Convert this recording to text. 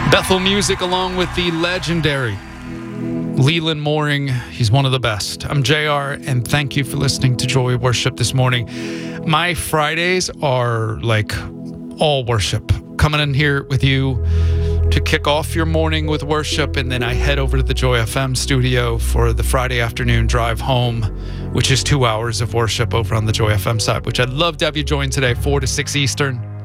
Bethel Music along with the legendary Leland Mooring. He's one of the best. I'm JR, and thank you for listening to Joy Worship this morning. My Fridays are like all worship. Coming in here with you to kick off your morning with worship, and then I head over to the Joy FM studio for the Friday afternoon drive home, which is 2 hours of worship over on the Joy FM side, which I'd love to have you join today, 4 to 6 Eastern.